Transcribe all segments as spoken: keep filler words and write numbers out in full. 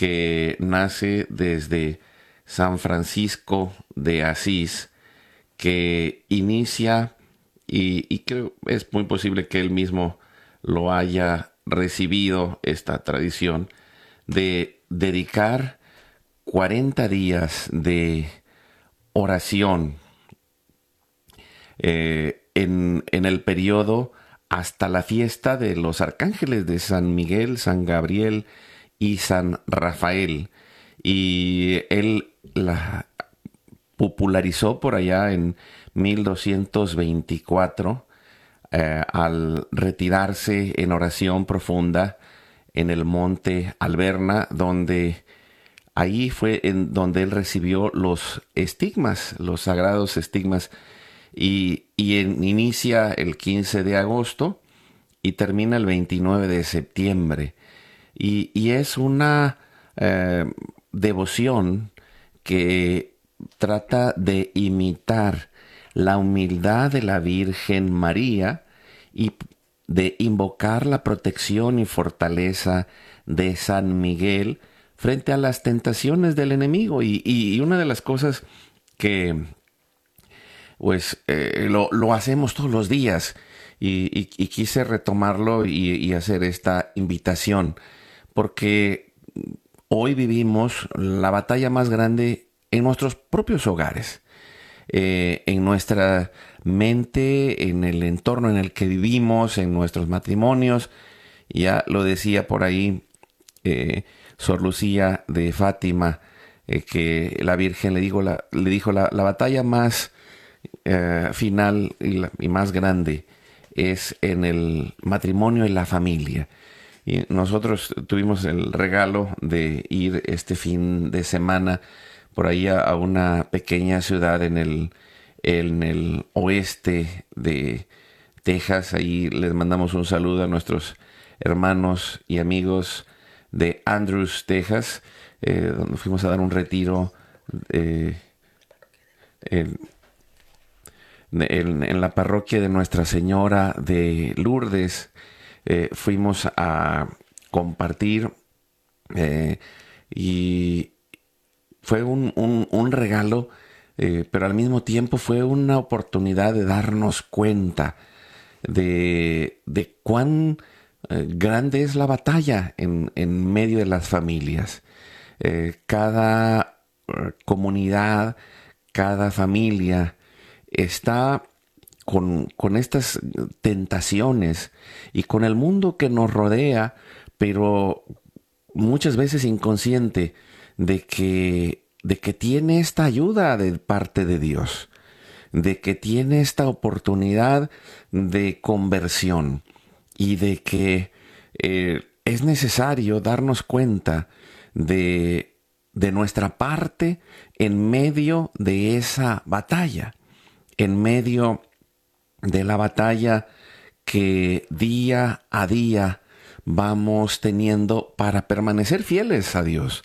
que nace desde San Francisco de Asís, que inicia, y, y creo es muy posible que él mismo lo haya recibido, esta tradición, de dedicar cuarenta días de oración eh, en, en el periodo hasta la fiesta de los arcángeles de San Miguel, San Gabriel y San Rafael. Y él la popularizó por allá en mil doscientos veinticuatro eh, al retirarse en oración profunda en el monte Alberna, donde ahí fue en donde él recibió los estigmas, los sagrados estigmas, y, y en- inicia el quince de agosto y termina el veintinueve de septiembre. Y, y es una eh, devoción que trata de imitar la humildad de la Virgen María y de invocar la protección y fortaleza de San Miguel frente a las tentaciones del enemigo. Y, y- y una de las cosas que pues eh, lo, lo hacemos todos los días, y, y- y quise retomarlo y, y hacer esta invitación, porque hoy vivimos la batalla más grande en nuestros propios hogares, eh, en nuestra mente, en el entorno en el que vivimos, en nuestros matrimonios. Ya lo decía por ahí eh, Sor Lucía de Fátima, eh, que la Virgen le dijo la, le dijo la, la batalla más eh, final y, la- y más grande es en el matrimonio y la familia. Y nosotros tuvimos el regalo de ir este fin de semana por ahí a, a una pequeña ciudad en el, en el oeste de Texas. Ahí les mandamos un saludo a nuestros hermanos y amigos de Andrews, Texas, eh, donde fuimos a dar un retiro eh, en, en- en la parroquia de Nuestra Señora de Lourdes. Eh, fuimos a compartir, eh, y fue un, un- un regalo, eh, pero al mismo tiempo fue una oportunidad de darnos cuenta de, de cuán eh, grande es la batalla en, en medio de las familias. Eh, cada eh, comunidad, cada familia está con, con estas tentaciones y con el mundo que nos rodea, pero muchas veces inconsciente de que, de que tiene esta ayuda de parte de Dios, de que tiene esta oportunidad de conversión, y de que eh, es necesario darnos cuenta de, de nuestra parte en medio de esa batalla, en medio de la batalla que día a día vamos teniendo para permanecer fieles a Dios,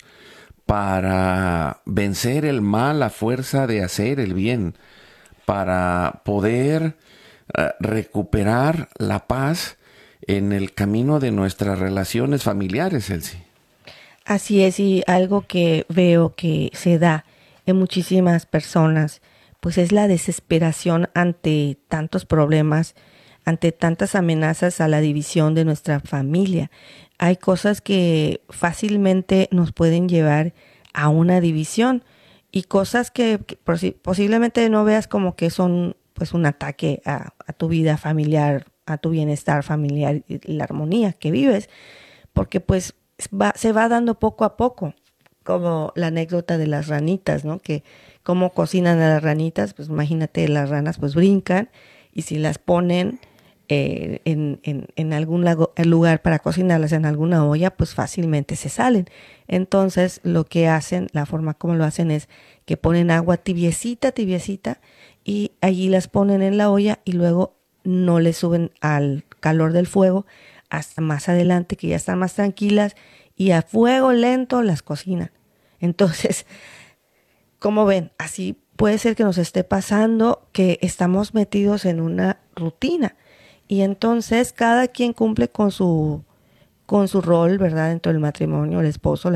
para vencer el mal a fuerza de hacer el bien, para poder eh, recuperar la paz en el camino de nuestras relaciones familiares, Elsie. Así es, y algo que veo que se da en muchísimas personas, pues es la desesperación ante tantos problemas, ante tantas amenazas a la división de nuestra familia. Hay cosas que fácilmente nos pueden llevar a una división, y cosas que, que posi- posiblemente no veas como que son pues un ataque a, a tu vida familiar, a tu bienestar familiar y la armonía que vives, porque pues va, se va dando poco a poco, como la anécdota de las ranitas, ¿no? Que cómo cocinan a las ranitas, pues imagínate, las ranas pues brincan, y si las ponen eh, en, en, en algún lago- lugar para cocinarlas en alguna olla, pues fácilmente se salen. Entonces lo que hacen, la forma como lo hacen es que ponen agua tibiecita, tibiecita, y allí las ponen en la olla, y luego no le suben al calor del fuego hasta más adelante, que ya están más tranquilas, y a fuego lento las cocinan. Entonces, como ven, así puede ser que nos esté pasando que estamos metidos en una rutina, y entonces cada quien cumple con su con su rol, ¿verdad? Dentro del matrimonio, el esposo,